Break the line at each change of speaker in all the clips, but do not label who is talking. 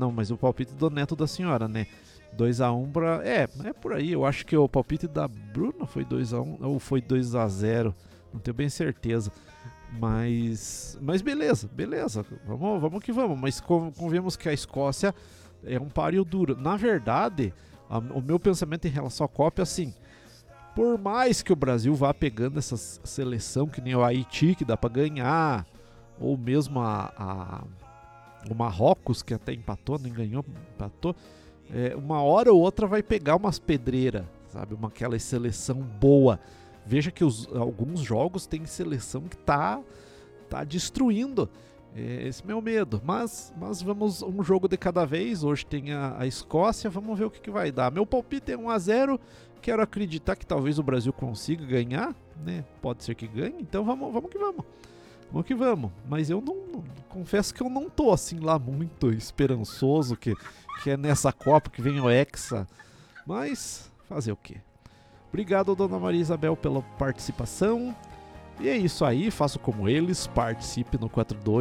não, mas o palpite do neto da senhora, né? 2-1 pra... É por aí. Eu acho que o palpite da Bruna foi 2-1 ou foi 2-0. Não tenho bem certeza. Mas beleza. Vamos que vamos. Mas convenhamos que a Escócia é um páreo duro. Na verdade, o meu pensamento em relação à Copa é assim: por mais que o Brasil vá pegando essa seleção, que nem o Haiti, que dá pra ganhar, ou mesmo o Marrocos, que até empatou, nem ganhou, empatou, uma hora ou outra vai pegar umas pedreiras, sabe? Aquela seleção boa. Veja que alguns jogos tem seleção que tá destruindo. Esse é meu medo. Mas vamos um jogo de cada vez. Hoje tem a Escócia, vamos ver o que vai dar. Meu palpite é 1-0. Quero acreditar que talvez o Brasil consiga ganhar, né? Pode ser que ganhe, então vamos que vamos. Vamos que vamos. Mas eu não confesso que eu não tô assim lá muito esperançoso que é nessa Copa que vem o Hexa. Mas fazer o quê? Obrigado, dona Maria Isabel, pela participação. E é isso aí, faço como eles, participe no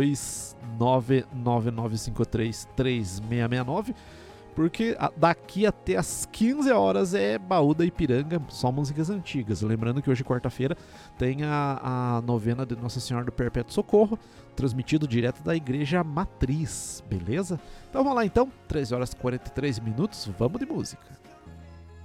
42999533669, porque daqui até as 15 horas é Baú da Ipiranga, só músicas antigas. Lembrando que hoje, quarta-feira, tem a novena de Nossa Senhora do Perpétuo Socorro, transmitido direto da Igreja Matriz, beleza? Então vamos lá então, 13 horas e 43 minutos, vamos de música.